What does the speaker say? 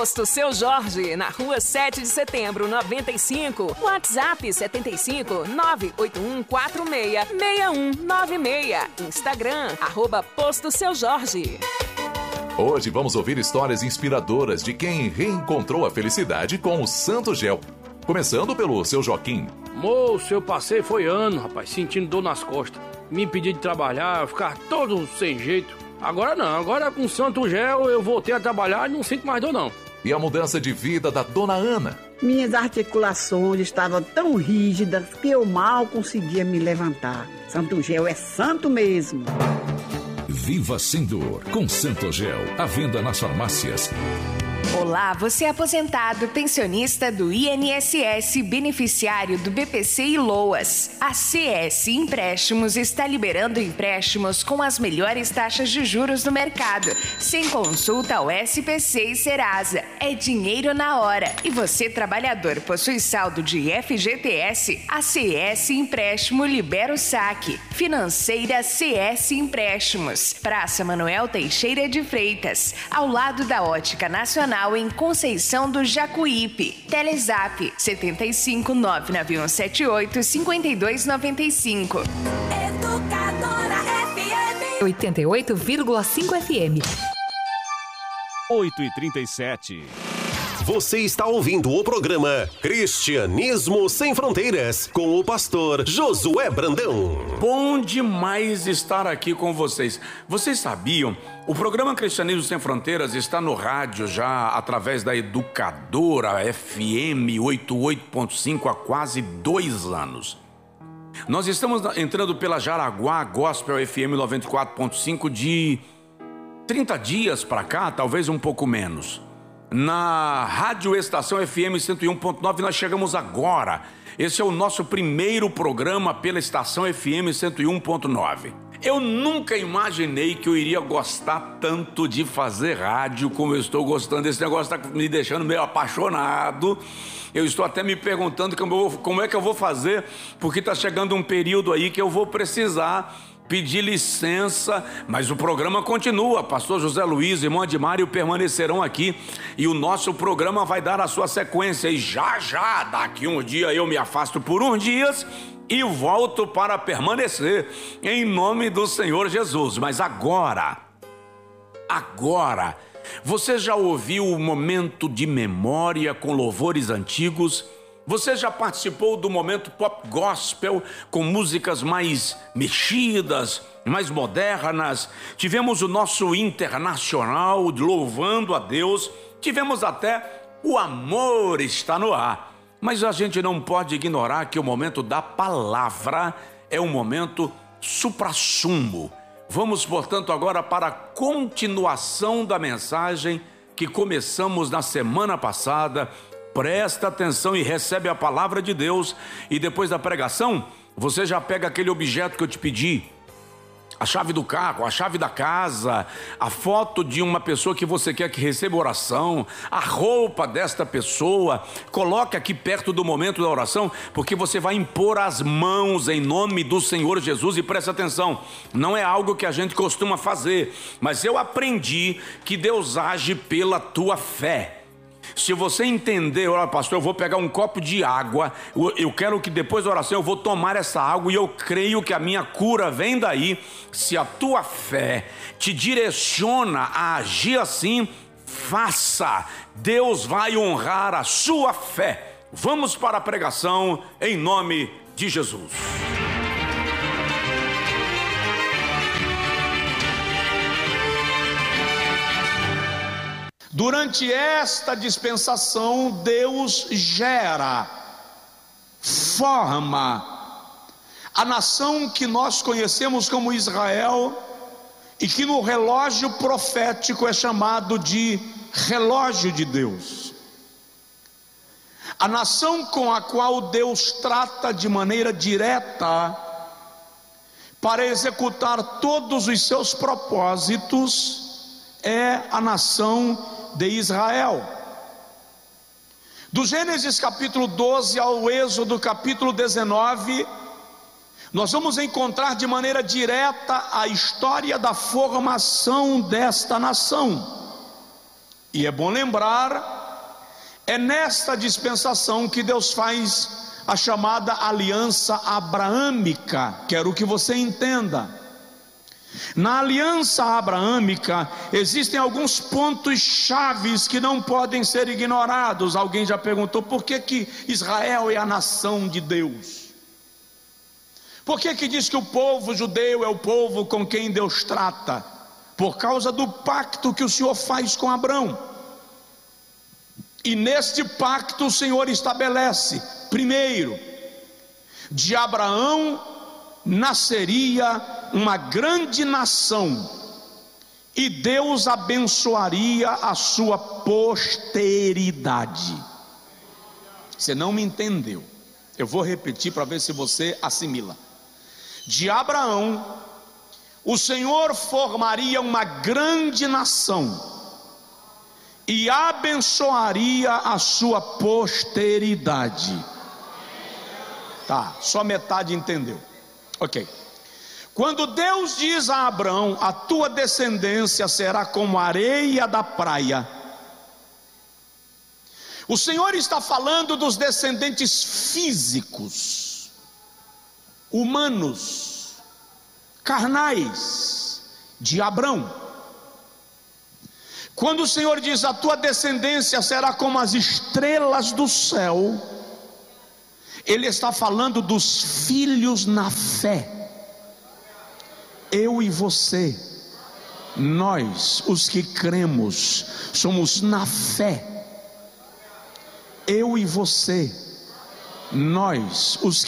Posto Seu Jorge, na rua 7 de setembro, 95. WhatsApp 75 98146 6196. Instagram, @Posto Seu Jorge. Hoje vamos ouvir histórias inspiradoras de quem reencontrou a felicidade com o Santo Gel. Começando pelo seu Joaquim. Moço, eu passei foi ano, rapaz, sentindo dor nas costas. Me impedi de trabalhar, ficar todo sem jeito. Agora não, agora com o Santo Gel eu voltei a trabalhar e não sinto mais dor não. E a mudança de vida da dona Ana. Minhas articulações estavam tão rígidas que eu mal conseguia me levantar. Santo Gel é santo mesmo. Viva Sem Dor com Santo Gel, à venda nas farmácias. Olá, você é aposentado, pensionista do INSS, beneficiário do BPC e LOAS. A CS Empréstimos está liberando empréstimos com as melhores taxas de juros do mercado, sem consulta ao SPC e Serasa. É dinheiro na hora. E você, trabalhador, possui saldo de FGTS? A CS Empréstimo libera o saque. Financeira CS Empréstimos. Praça Manuel Teixeira de Freitas, ao lado da Ótica Nacional, em Conceição do Jacuípe. Telezap 75 99178 5295. Educadora FM 88,5 FM. 8h37. Você está ouvindo o programa Cristianismo Sem Fronteiras, com o pastor Josué Brandão. Bom demais estar aqui com vocês. Vocês sabiam? O programa Cristianismo Sem Fronteiras está no rádio já através da Educadora FM 88.5 há quase 2 anos. Nós estamos entrando pela Jaraguá Gospel FM 94.5 de 30 dias para cá, talvez um pouco menos. Na Rádio Estação FM 101.9 nós chegamos agora. Esse é o nosso primeiro programa pela Estação FM 101.9. Eu nunca imaginei que eu iria gostar tanto de fazer rádio como eu estou gostando. Esse negócio está me deixando meio apaixonado. Eu estou até me perguntando como é que eu vou fazer, porque está chegando um período aí que eu vou precisar pedir licença, mas o programa continua. Pastor José Luiz e irmão Adimário permanecerão aqui e o nosso programa vai dar a sua sequência. E já, daqui um dia eu me afasto por uns dias e volto para permanecer em nome do Senhor Jesus. Mas agora, você já ouviu o momento de memória com louvores antigos? Você já participou do momento pop gospel com músicas mais mexidas, mais modernas? Tivemos o nosso internacional louvando a Deus. Tivemos até o amor está no ar. Mas a gente não pode ignorar que o momento da palavra é um momento suprassumo. Vamos, portanto, agora para a continuação da mensagem que começamos na semana passada. Presta atenção e recebe a palavra de Deus. E depois da pregação, você já pega aquele objeto que eu te pedi. A chave do carro, a chave da casa, a foto de uma pessoa que você quer que receba oração, a roupa desta pessoa. Coloque aqui perto do momento da oração, porque você vai impor as mãos em nome do Senhor Jesus. E presta atenção, não é algo que a gente costuma fazer, mas eu aprendi que Deus age pela tua fé. Se você entender, olha pastor, eu vou pegar um copo de água, eu quero que depois da oração eu vou tomar essa água e eu creio que a minha cura vem daí. Se a tua fé te direciona a agir assim, faça. Deus vai honrar a sua fé. Vamos para a pregação em nome de Jesus. Durante esta dispensação, Deus gera, forma a nação que nós conhecemos como Israel e que no relógio profético é chamado de relógio de Deus. A nação com a qual Deus trata de maneira direta para executar todos os seus propósitos é a nação de Israel. Do Gênesis capítulo 12 ao Êxodo capítulo 19, nós vamos encontrar de maneira direta a história da formação desta nação. E é bom lembrar É nesta dispensação que Deus faz a chamada aliança abraâmica. Quero que você entenda. Na aliança abraâmica existem alguns pontos chaves que não podem ser ignorados. Alguém já perguntou por que Israel é a nação de Deus? Por que diz que o povo judeu é o povo com quem Deus trata? Por causa do pacto que o Senhor faz com Abraão. E neste pacto o Senhor estabelece, primeiro, de Abraão nasceria uma grande nação, e Deus abençoaria a sua posteridade. Você não me entendeu? Eu vou repetir para ver se você assimila. De Abraão, o Senhor formaria uma grande nação e abençoaria a sua posteridade. Tá, só metade entendeu. Ok. Quando Deus diz a Abraão: a tua descendência será como a areia da praia, o Senhor está falando dos descendentes físicos, humanos, carnais de Abraão. Quando o Senhor diz: a tua descendência será como as estrelas do céu, Ele está falando dos filhos na fé. Eu e você, nós, os que cremos, somos na fé. Eu e você, nós, os